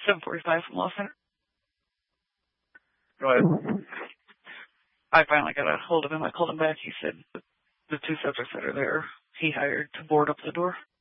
7:45 from Law Center. Go ahead. I finally got a hold of him. I called him back. He said the two subjects that are there, he hired to board up the door.